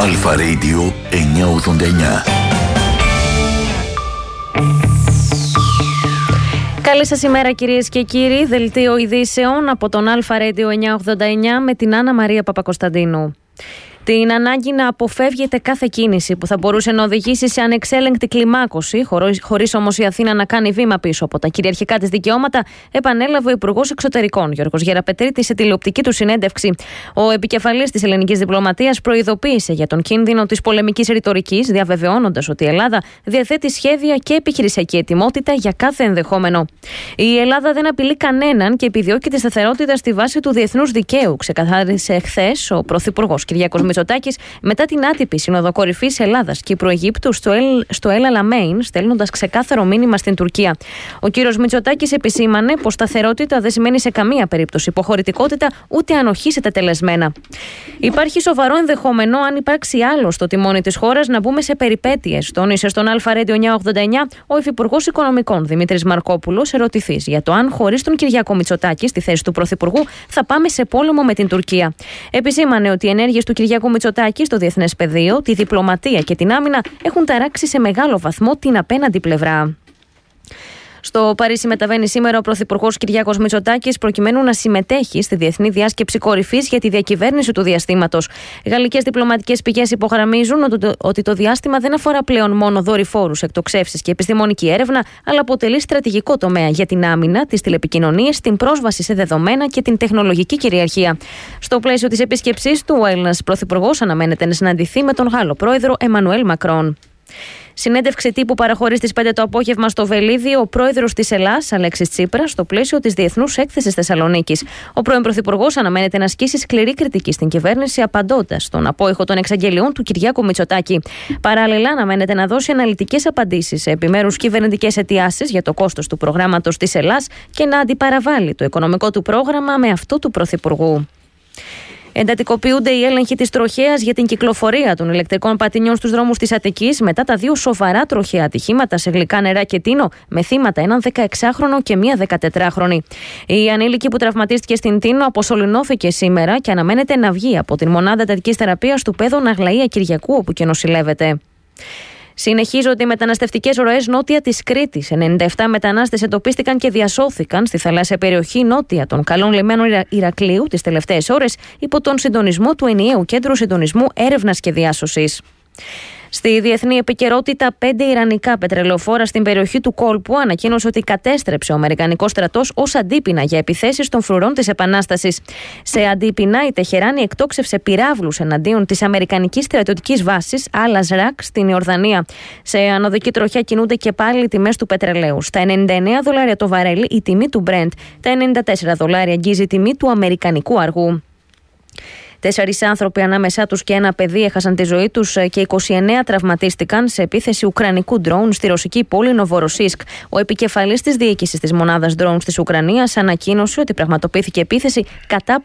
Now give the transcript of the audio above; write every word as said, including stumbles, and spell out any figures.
Αλφα Radio εννιακόσια ογδόντα εννιά. Καλή σας ημέρα κυρίες και κύριοι. Δελτίο ειδήσεων από τον Αλφα Radio εννιακόσια ογδόντα εννιά με την Άννα Μαρία Παπακοσταντίνου. Την ανάγκη να αποφεύγεται κάθε κίνηση που θα μπορούσε να οδηγήσει σε ανεξέλεγκτη κλιμάκωση, χωρίς όμως η Αθήνα να κάνει βήμα πίσω από τα κυριαρχικά της δικαιώματα, επανέλαβε ο Υπουργός Εξωτερικών Γιώργος Γεραπετρίτης σε τηλεοπτική του συνέντευξη. Ο επικεφαλής της ελληνικής διπλωματίας προειδοποίησε για τον κίνδυνο της πολεμικής ρητορικής, διαβεβαιώνοντας ότι η Ελλάδα διαθέτει σχέδια και επιχειρησιακή ετοιμότητα για κάθε ενδεχόμενο. Η Ελλάδα δεν απειλεί κανέναν και επιδιώκει τη σταθερότητα στη βάση του διεθνούς δικαίου, ξεκαθάρισε χθες ο Πρωθυπουργός Κυριάκος Μητσοτάκης μετά την άτυπη Σύνοδο Κορυφής Ελλάδας Κύπρου-Αιγύπτου στο El, στο El Alamein, στέλνοντας ξεκάθαρο μήνυμα στην Τουρκία. Ο κύριος Μητσοτάκης επισήμανε πως σταθερότητα δεν σημαίνει σε καμία περίπτωση υποχωρητικότητα ούτε ανοχή σε τετελεσμένα. Υπάρχει σοβαρό ενδεχόμενο, αν υπάρξει άλλο στο τιμόνι της χώρας, να μπούμε σε περιπέτειες, τόνισε στον Αλφα Radio εννιακόσια ογδόντα εννιά ο Υφυπουργός Οικονομικών Δημήτρης Μαρκόπουλος, ερωτηθής για το αν χωρίς τον Κυριάκο Μητσοτάκη στη θέση του Πρωθυπουργού θα πάμε σε πόλεμο με την Τουρκία. Επισήμανε ότι οι ενέργειες του Κυριάκου Μητσοτάκη στο διεθνές πεδίο, τη διπλωματία και την άμυνα έχουν ταράξει σε μεγάλο βαθμό την απέναντι πλευρά. Στο Παρίσι μεταβαίνει σήμερα ο Πρωθυπουργός Κυριάκος Μητσοτάκης προκειμένου να συμμετέχει στη Διεθνή Διάσκεψη Κορυφής για τη διακυβέρνηση του διαστήματος. Γαλλικές διπλωματικές πηγές υπογραμμίζουν ότι το διάστημα δεν αφορά πλέον μόνο δορυφόρους, εκτοξεύσεις και επιστημονική έρευνα, αλλά αποτελεί στρατηγικό τομέα για την άμυνα, τις τηλεπικοινωνίες, την πρόσβαση σε δεδομένα και την τεχνολογική κυριαρχία. Στο πλαίσιο της επίσκεψής του, ο Έλληνας Πρωθυπουργός αναμένεται να συναντηθεί με τον Γάλλο πρόεδρο Εμμανουέλ Μακρόν. Συνέντευξη τύπου παραχωρεί στις πέντε το απόγευμα στο Βελίδιο ο πρόεδρος της Ελλάδας, Αλέξης Τσίπρας, στο πλαίσιο της Διεθνούς Έκθεσης Θεσσαλονίκης. Ο πρώην Πρωθυπουργός αναμένεται να ασκήσει σκληρή κριτική στην κυβέρνηση, απαντώντας στον απόϊχο των εξαγγελιών του Κυριάκου Μητσοτάκη. Παράλληλα, αναμένεται να δώσει αναλυτικές απαντήσεις σε επιμέρους κυβερνητικές αιτιάσεις για το κόστος του προγράμματος της Ελλάδας και να αντιπαραβάλει το οικονομικό του πρόγραμμα με αυτό του Πρωθυπουργού. Εντατικοποιούνται οι έλεγχοι της τροχέας για την κυκλοφορία των ηλεκτρικών πατινιών στους δρόμους της Αττικής μετά τα δύο σοβαρά τροχαία ατυχήματα σε Γλυκά Νερά και Τίνο, με θύματα έναν δεκαεξάχρονο και μία δεκατετράχρονη. Η ανήλικη που τραυματίστηκε στην Τίνο αποσωληνώθηκε σήμερα και αναμένεται να βγει από την μονάδα εντατικής θεραπείας του Πέδων Αγλαία Κυριακού, όπου και νοσηλεύεται. Συνεχίζονται οι μεταναστευτικές ροές νότια της Κρήτης. ενενήντα επτά μετανάστες εντοπίστηκαν και διασώθηκαν στη θαλάσσια περιοχή νότια των καλών λιμένων Ηρακλείου τις τελευταίες ώρες υπό τον συντονισμό του Ενιαίου Κέντρου Συντονισμού Έρευνας και Διάσωσης. Στη διεθνή επικαιρότητα, πέντε ιρανικά πετρελαιοφόρα στην περιοχή του κόλπου ανακοίνωσε ότι κατέστρεψε ο Αμερικανικός στρατός ως αντίπεινα για επιθέσεις των φρουρών της Επανάστασης. Σε αντίπεινα, η Τεχεράνη εκτόξευσε πυράβλους εναντίον της Αμερικανικής στρατιωτικής βάσης Al-Azraq στην Ιορδανία. Σε ανωδική τροχιά κινούνται και πάλι οι τιμές του πετρελαίου. Στα ενενήντα εννέα δολάρια το βαρέλι η τιμή του Brent, τα ενενήντα τέσσερα δολάρια αγγίζει η τιμή του Αμερικανικού αργού. Τέσσερις άνθρωποι, ανάμεσά τους και ένα παιδί, έχασαν τη ζωή τους και είκοσι εννέα τραυματίστηκαν σε επίθεση ουκρανικού ντρόουν στη ρωσική πόλη Νοβοροσίσκ. Ο επικεφαλής της διοίκησης της μονάδας ντρόουν της Ουκρανίας ανακοίνωσε ότι πραγματοποιήθηκε επίθεση κατά